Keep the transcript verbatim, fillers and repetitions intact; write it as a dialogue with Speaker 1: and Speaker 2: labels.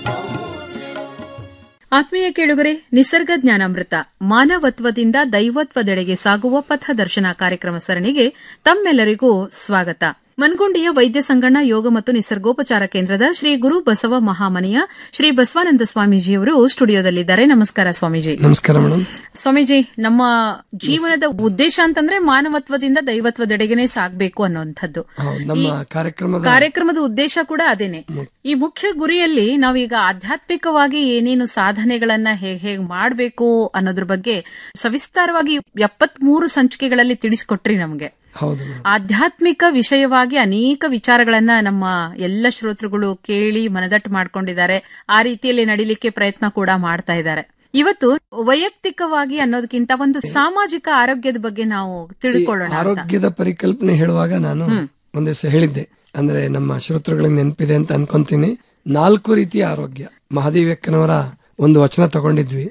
Speaker 1: ಆತ್ಮೀಯ ಕೇಳುಗರೆ, ನಿಸರ್ಗ ಜ್ಞಾನಾಮೃತ ಮಾನವತ್ವದಿಂದ ದೈವತ್ವದೆಡೆಗೆ ಸಾಗುವ ಪಥದರ್ಶನ ಕಾರ್ಯಕ್ರಮ ಸರಣಿಗೆ ತಮ್ಮೆಲ್ಲರಿಗೂ ಸ್ವಾಗತ. ಮನ್ಗುಂಡಿಯ ವೈದ್ಯ ಸಂಗಣ್ಣ ಯೋಗ ಮತ್ತು ನಿಸರ್ಗೋಪಚಾರ ಕೇಂದ್ರದ ಶ್ರೀ ಗುರು ಬಸವ ಮಹಾಮನೆಯ ಶ್ರೀ ಬಸವಾನಂದ ಸ್ವಾಮೀಜಿಯವರು ಸ್ಟುಡಿಯೋದಲ್ಲಿದ್ದಾರೆ. ನಮಸ್ಕಾರ ಸ್ವಾಮೀಜಿ.
Speaker 2: ನಮಸ್ಕಾರ ಮೇಡಮ್.
Speaker 1: ಸ್ವಾಮೀಜಿ, ನಮ್ಮ ಜೀವನದ ಉದ್ದೇಶ ಅಂತಂದ್ರೆ ಮಾನವತ್ವದಿಂದ ದೈವತ್ವದೆಡೆಗೆನೆ ಸಾಗಬೇಕು ಅನ್ನುವಂಥದ್ದು.
Speaker 2: ನಮ್ಮ ಕಾರ್ಯಕ್ರಮದ
Speaker 1: ಕಾರ್ಯಕ್ರಮದ ಉದ್ದೇಶ ಕೂಡ ಅದೇನೆ. ಈ ಮುಖ್ಯ ಗುರಿಯಲ್ಲಿ ನಾವೀಗ ಆಧ್ಯಾತ್ಮಿಕವಾಗಿ ಏನೇನು ಸಾಧನೆಗಳನ್ನ ಹೇಗ್ ಹೇಗ್ ಮಾಡಬೇಕು ಅನ್ನೋದ್ರ ಬಗ್ಗೆ ಸವಿಸ್ತಾರವಾಗಿ ಎಪ್ಪತ್ಮೂರು ಸಂಚಿಕೆಗಳಲ್ಲಿ ತಿಳಿಸಿಕೊಟ್ರಿ ನಮ್ಗೆ. ಆಧ್ಯಾತ್ಮಿಕ ವಿಷಯವಾಗಿ ಅನೇಕ ವಿಚಾರಗಳನ್ನ ನಮ್ಮ ಎಲ್ಲ ಶ್ರೋತೃಗಳು ಕೇಳಿ ಮನದಟ್ಟು ಮಾಡ್ಕೊಂಡಿದ್ದಾರೆ. ಆ ರೀತಿಯಲ್ಲಿ ನಡಿಲಿಕ್ಕೆ ಪ್ರಯತ್ನ ಕೂಡ ಮಾಡ್ತಾ ಇದ್ದಾರೆ. ಇವತ್ತು ವೈಯಕ್ತಿಕವಾಗಿ ಅನ್ನೋದಕ್ಕಿಂತ ಒಂದು ಸಾಮಾಜಿಕ ಆರೋಗ್ಯದ ಬಗ್ಗೆ ನಾವು ತಿಳ್ಕೊಳ್ಳೋಣ.
Speaker 2: ಆರೋಗ್ಯದ ಪರಿಕಲ್ಪನೆ ಹೇಳುವಾಗ ನಾನು ಒಂದ್ ದಿವಸ ಹೇಳಿದ್ದೆ, ಅಂದ್ರೆ ನಮ್ಮ ಶ್ರೋತೃಗಳಿಗೆ ನೆನಪಿದೆ ಅಂತ ಅನ್ಕೊಂತೀನಿ. ನಾಲ್ಕು ರೀತಿಯ ಆರೋಗ್ಯ. ಮಹಾದೇವಕ್ಕನವರ ಒಂದು ವಚನ ತಗೊಂಡಿದ್ವಿ.